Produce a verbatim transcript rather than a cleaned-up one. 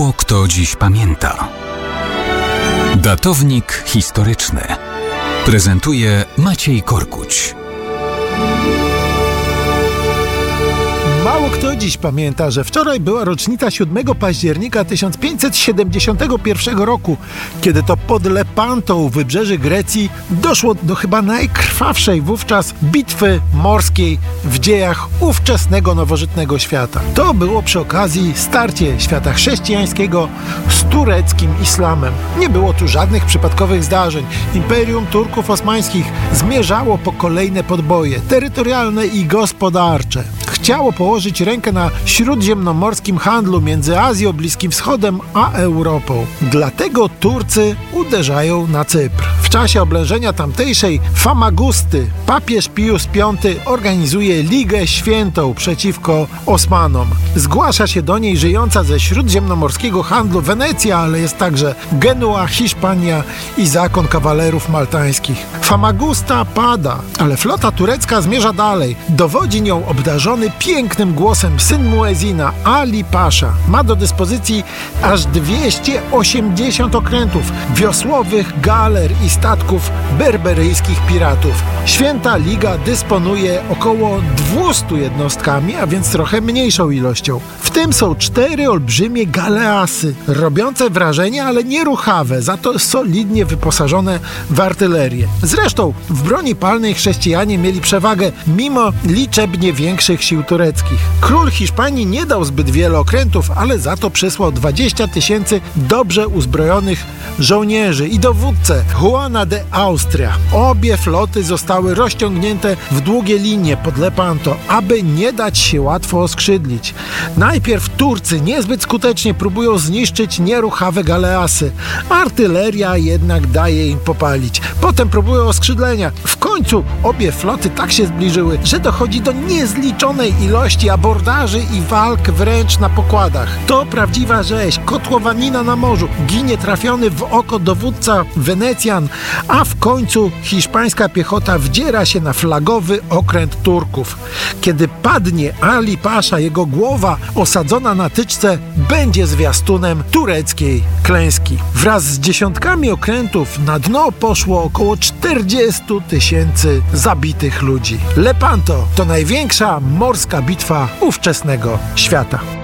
Mało kto dziś pamięta. Datownik historyczny prezentuje Maciej Korkuć. Mało kto dziś pamięta, że wczoraj była rocznica siódmego października tysiąc pięćset siedemdziesiątego pierwszego roku, kiedy to pod Lepantą u wybrzeży Grecji doszło do chyba najkrwawszej wówczas bitwy morskiej w dziejach ówczesnego nowożytnego świata. To było przy okazji starcie świata chrześcijańskiego z tureckim islamem. Nie było tu żadnych przypadkowych zdarzeń. Imperium Turków Osmańskich zmierzało po kolejne podboje terytorialne i gospodarcze. Chciało położyć rękę na śródziemnomorskim handlu między Azją, Bliskim Wschodem a Europą. Dlatego Turcy uderzają na Cypr. W czasie oblężenia tamtejszej Famagusty papież Pius piąty organizuje Ligę Świętą przeciwko Osmanom. Zgłasza się do niej żyjąca ze śródziemnomorskiego handlu Wenecja, ale jest także Genua, Hiszpania i zakon kawalerów maltańskich. Famagusta pada, ale flota turecka zmierza dalej. Dowodzi nią obdarzony pięknym głosem syn Muezina, Ali Pasza. Ma do dyspozycji aż dwieście osiemdziesiąt okrętów, wiosłowych galer i statków berberyjskich piratów. Święta Liga dysponuje około dwustu jednostkami, a więc trochę mniejszą ilością. W tym są cztery olbrzymie galeasy, robiące wrażenie, ale nieruchawe, za to solidnie wyposażone w artylerię. Zresztą w broni palnej chrześcijanie mieli przewagę mimo liczebnie większych sił tureckich. Król Hiszpanii nie dał zbyt wiele okrętów, ale za to przysłał dwadzieścia tysięcy dobrze uzbrojonych żołnierzy i dowódcę Juana de Austria. Obie floty zostały rozciągnięte w długie linie pod Lepanto, aby nie dać się łatwo oskrzydlić. Najpierw Turcy niezbyt skutecznie próbują zniszczyć nieruchawe galeasy. Artyleria jednak daje im popalić. Potem próbują oskrzydlenia. W końcu obie floty tak się zbliżyły, że dochodzi do niezliczonej ilości abordaży i walk wręcz na pokładach. To prawdziwa rzeź, kotłowanina na morzu. Ginie trafiony w oko dowódca Wenecjan, a w końcu hiszpańska piechota wdziera się na flagowy okręt Turków. Kiedy padnie Ali Pasza, jego głowa osadzona na tyczce będzie zwiastunem tureckiej klęski. Wraz z dziesiątkami okrętów na dno poszło około czterdziestu tysięcy zabitych ludzi. Lepanto to największa morska bitwa ówczesnego świata.